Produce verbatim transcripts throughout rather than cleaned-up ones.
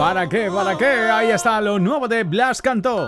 ¿Para qué? ¿Para qué? Ahí está lo nuevo de Blas Cantó.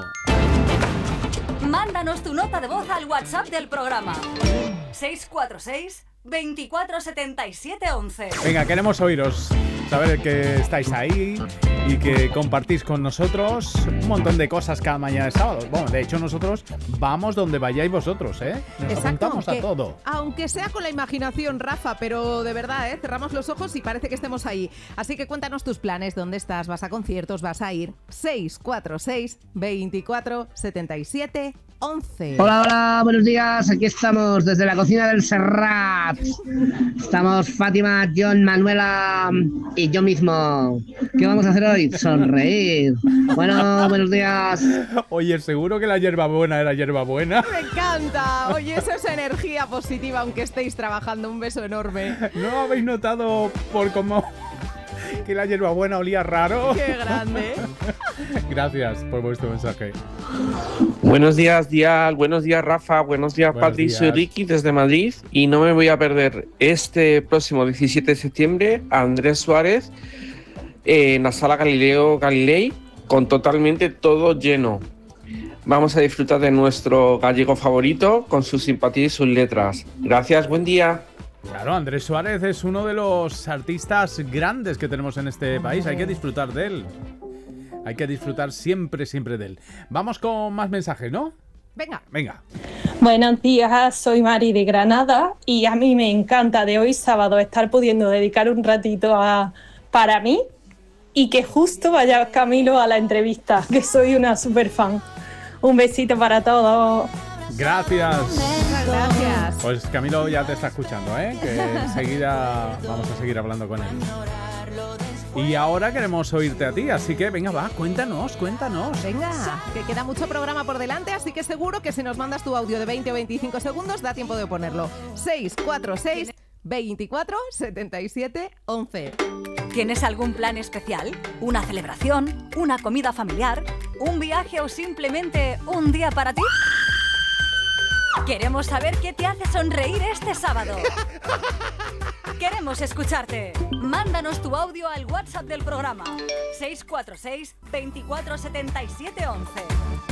Mándanos tu nota de voz al WhatsApp del programa. seis cuatro seis, veinticuatro setenta y siete once. Venga, queremos oíros. Saber que estáis ahí y que compartís con nosotros un montón de cosas cada mañana de sábado. Bueno, de hecho nosotros vamos donde vayáis vosotros, ¿eh? Nos Exacto, apuntamos aunque, a todo. Aunque sea con la imaginación, Rafa, pero de verdad, ¿eh? Cerramos los ojos y parece que estemos ahí. Así que cuéntanos tus planes, dónde estás, vas a conciertos, vas a ir. seis cuatro seis, veinticuatro setenta y siete once. Hola, hola, buenos días. Aquí estamos desde la cocina del Serrat. Estamos Fátima, John, Manuela y yo mismo. ¿Qué vamos a hacer hoy? Sonreír. Bueno, buenos días. Oye, seguro que la hierbabuena era hierbabuena. Me encanta. Oye, eso es energía positiva, aunque estéis trabajando. Un beso enorme. ¿No habéis notado por cómo que la hierbabuena olía raro? ¡Qué grande! Gracias por vuestro mensaje. Buenos días, Dial. Buenos días, Rafa. Buenos días, Buenos Patri. días. Soy Ricky desde Madrid y no me voy a perder este próximo diecisiete de septiembre a Andrés Suárez en la Sala Galileo Galilei con totalmente todo lleno. Vamos a disfrutar de nuestro gallego favorito con su simpatía y sus letras. Gracias, buen día. Claro, Andrés Suárez es uno de los artistas grandes que tenemos en este país. Hay que disfrutar de él. Hay que disfrutar siempre, siempre de él. Vamos con más mensajes, ¿no? Venga. Venga. Buenos días, soy Mari de Granada y a mí me encanta de hoy sábado estar pudiendo dedicar un ratito a, para mí y que justo vaya Camilo a la entrevista, que soy una super fan. Un besito para todos. Gracias. Muchas gracias. Pues Camilo ya te está escuchando, ¿eh? Que enseguida vamos a seguir hablando con él. Y ahora queremos oírte a ti, así que venga, va, cuéntanos, cuéntanos. Venga, que queda mucho programa por delante, así que seguro que si nos mandas tu audio de veinte o veinticinco segundos, da tiempo de ponerlo. seis cuatro seis, veinticuatro setenta y siete once. ¿Tienes algún plan especial? ¿Una celebración? ¿Una comida familiar? ¿Un viaje o simplemente un día para ti? Queremos saber qué te hace sonreír este sábado. Queremos escucharte. Mándanos tu audio al WhatsApp del programa seis cuatro seis, veinticuatro setenta y siete once.